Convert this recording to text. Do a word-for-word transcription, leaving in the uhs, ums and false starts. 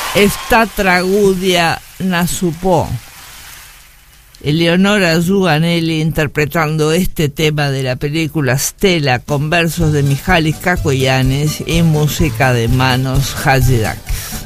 Esta tragedia nasupò. Eleonora Zuganelli interpretando este tema de la película Stella con versos de Mijalis Cacoyanis y música de Manos Hadzidakis.